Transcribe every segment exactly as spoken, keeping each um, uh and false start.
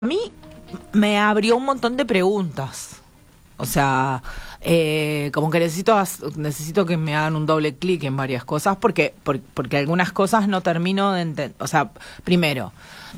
A mí me abrió un montón de preguntas. O sea, eh, como que necesito necesito que me hagan un doble clic en varias cosas porque, por, porque algunas cosas no termino de entender. O sea, primero,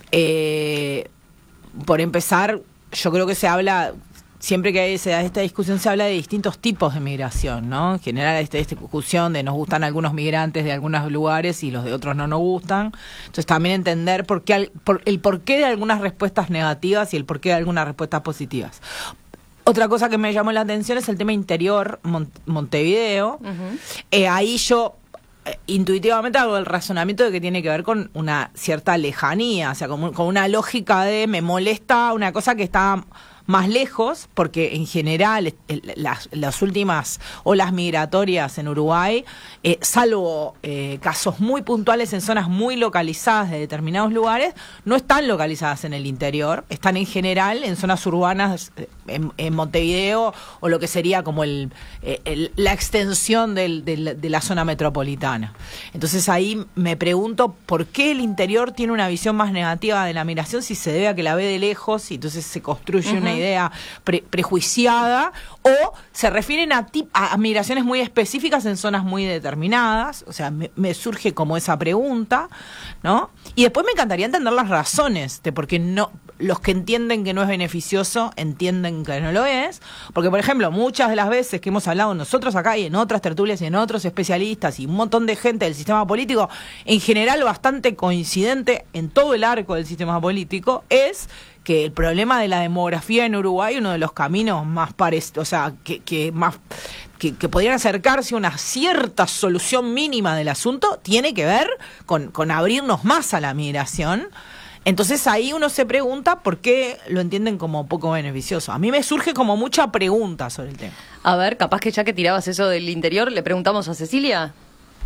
eh, por empezar, yo creo que se habla, siempre que hay esa, esta discusión se habla de distintos tipos de migración, ¿no? En general esta, esta discusión de nos gustan algunos migrantes de algunos lugares y los de otros no nos gustan. Entonces también entender por qué, por, el porqué de algunas respuestas negativas y el porqué de algunas respuestas positivas. Otra cosa que me llamó la atención es el tema interior, Mon- Montevideo. Uh-huh. Eh, ahí yo eh, intuitivamente hago el razonamiento de que tiene que ver con una cierta lejanía, o sea, con, con una lógica de me molesta una cosa que está más lejos, porque en general el, las, las últimas olas migratorias en Uruguay, eh, salvo eh, casos muy puntuales en zonas muy localizadas de determinados lugares, no están localizadas en el interior, están en general en zonas urbanas, eh, en, en Montevideo, o lo que sería como el, eh, el la extensión del, del, de la zona metropolitana. Entonces ahí me pregunto por qué el interior tiene una visión más negativa de la migración, si se debe a que la ve de lejos y entonces se construye uh-huh. una idea pre- prejuiciada, o se refieren a, tip- a migraciones muy específicas en zonas muy determinadas. O sea, me, me surge como esa pregunta, ¿no? Y después me encantaría entender las razones de por qué no, los que entienden que no es beneficioso entienden que no lo es, porque por ejemplo muchas de las veces que hemos hablado nosotros acá y en otras tertulias y en otros especialistas y un montón de gente del sistema político, en general bastante coincidente en todo el arco del sistema político, es que el problema de la demografía en Uruguay, uno de los caminos más parecidos, o sea, que, que más que, que podrían acercarse a una cierta solución mínima del asunto, tiene que ver con, con abrirnos más a la migración. Entonces ahí uno se pregunta por qué lo entienden como poco beneficioso. A mí me surge como mucha pregunta sobre el tema. A ver, capaz que ya que tirabas eso del interior, le preguntamos a Cecilia.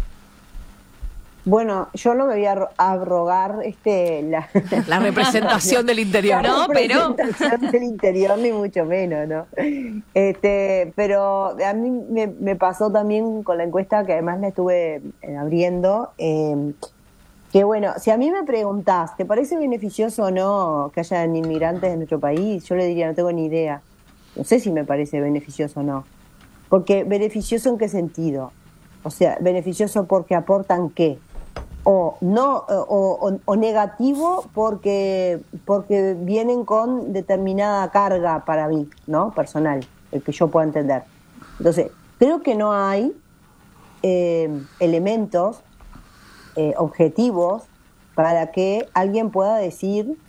Bueno, yo no me voy a abrogar este la, la representación del interior, la ¿no? Representación pero del interior ni mucho menos, ¿no? Este, pero a mí me, me pasó también con la encuesta, que además la estuve abriendo, eh, que bueno, si a mí me preguntás, ¿te parece beneficioso o no que hayan inmigrantes en nuestro país? Yo le diría, no tengo ni idea. No sé si me parece beneficioso o no. Porque beneficioso ¿en qué sentido? O sea, beneficioso porque aportan ¿qué? O no, o, o, o negativo porque porque vienen con determinada carga para mí, ¿no? Personal, el que yo pueda entender. Entonces, creo que no hay eh, elementos eh, objetivos para que alguien pueda decir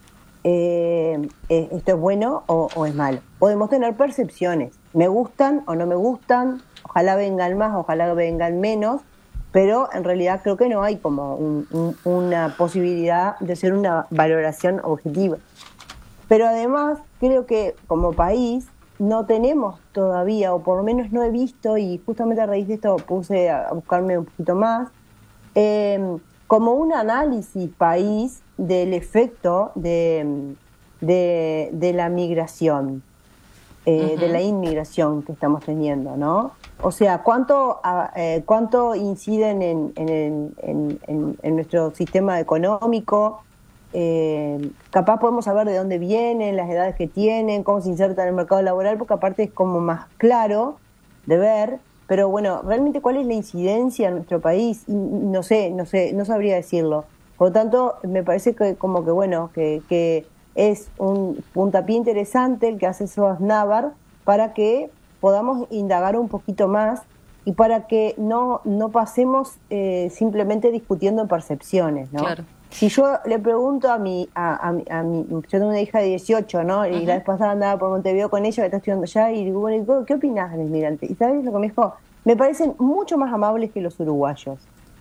eh, eh, esto es bueno o, o es malo. Podemos tener percepciones, me gustan o no me gustan, ojalá vengan más, ojalá vengan menos, pero en realidad creo que no hay como un, un, una posibilidad de hacer una valoración objetiva. Pero además creo que como país no tenemos todavía, o por lo menos no he visto, y justamente a raíz de esto puse a buscarme un poquito más, eh, como un análisis país del efecto de, de, de la migración, eh, uh-huh. de la inmigración que estamos teniendo, ¿no? O sea, ¿cuánto, eh, cuánto inciden en, en, en, en, en nuestro sistema económico? Eh, capaz podemos saber de dónde vienen, las edades que tienen, cómo se insertan en el mercado laboral, porque aparte es como más claro de ver. Pero bueno, realmente ¿cuál es la incidencia en nuestro país? No sé, no sé, no sabría decirlo. Por lo tanto, me parece que como que bueno, que, que es un puntapié interesante el que hace SOAS Navar para que podamos indagar un poquito más y para que no no pasemos eh, simplemente discutiendo en percepciones, ¿no? Claro. Si yo le pregunto a mi, a, a, a mi, yo tengo una hija de dieciocho, ¿no? Y uh-huh. la vez pasada andaba por Montevideo con ella, que está estudiando allá, y digo, bueno, ¿qué opinás del inmigrante? ¿Y sabes lo que me dijo? Me parecen mucho más amables que los uruguayos.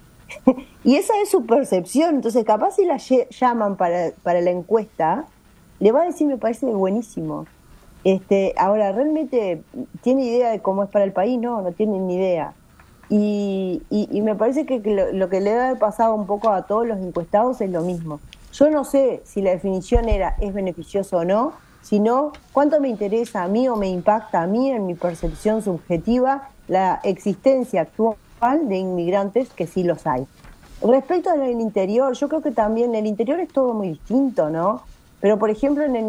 Y esa es su percepción. Entonces, capaz si la llaman para, para la encuesta, le va a decir, me parece buenísimo. Este, ahora, ¿realmente tiene idea de cómo es para el país? No, no tiene ni idea. Y, y, y me parece que, que lo, lo que le debe haber pasado un poco a todos los encuestados es lo mismo. Yo no sé si la definición era es beneficioso o no, sino cuánto me interesa a mí o me impacta a mí en mi percepción subjetiva la existencia actual de inmigrantes, que sí los hay. Respecto al interior, yo creo que también el interior es todo muy distinto, ¿no? Pero, por ejemplo, en el